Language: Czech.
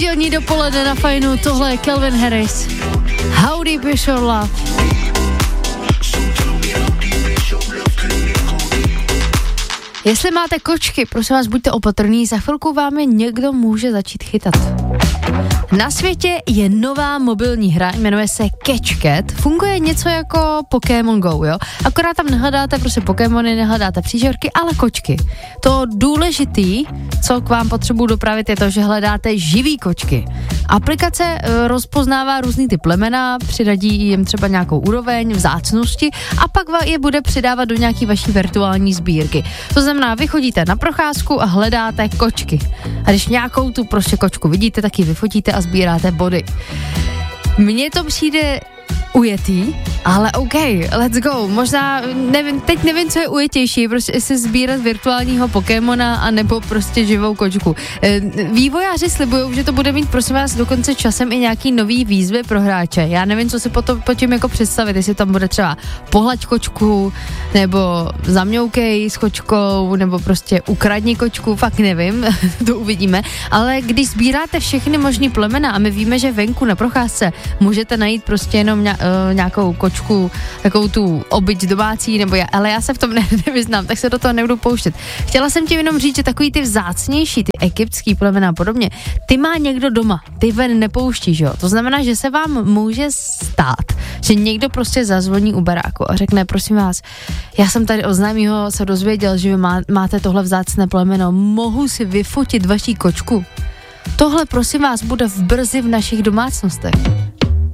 Dělní dopoledne na Fajnu, tohle je Calvin Harris. How deep is your love? Jestli máte kočky, prosím vás, buďte opatrní, za chvilku vám je někdo může začít chytat. Na světě je nová mobilní hra, jmenuje se Catch Cat. Funguje něco jako Pokémon Go, jo? Akorát tam nehledáte prostě Pokémony, nehledáte příšerky, ale kočky. To důležitý, co k vám potřebuji dopravit, je to, že hledáte živý kočky. Aplikace rozpoznává různý ty plemena, přiradí jim třeba nějakou úroveň, vzácnosti a pak je bude přidávat do nějaký vaší virtuální sbírky. To znamená, vy chodíte na procházku a hledáte kočky. A když nějakou tu prostě kočku vidíte, tak ji vyfotíte a sbíráte body. Mně to přijde ujetý, ale OK, let's go. Možná, teď nevím, co je ujetější, prostě jestli sbírat virtuálního Pokémona a nebo prostě živou kočku. Vývojáři slibujou, že to bude mít, prosím vás, dokonce časem i nějaký nový výzvy pro hráče. Já nevím, co si po tím jako představit, jestli tam bude třeba pohlaď kočku, nebo zamňoukej s kočkou, nebo prostě ukradni kočku, fakt nevím, to uvidíme. Ale když sbíráte všechny možný plemena a my víme, že venku na procházce můžete najít prostě jenom nějakou kočku, takovou tu obyť domácí, ale já se v tom nevyznám, tak se do toho nebudu pouštět. Chtěla jsem ti jenom říct, že takový ty vzácnější, ty egyptský plemena a podobně, ty má někdo doma, ty ven nepouštíš, jo. To znamená, že se vám může stát, že někdo prostě zazvoní u baráku a řekne, prosím vás, já jsem tady od známýho se dozvěděl, že vy máte tohle vzácné plemeno, mohu si vyfotit vaší kočku? Tohle, prosím vás, bude brzy v našich domácnostech.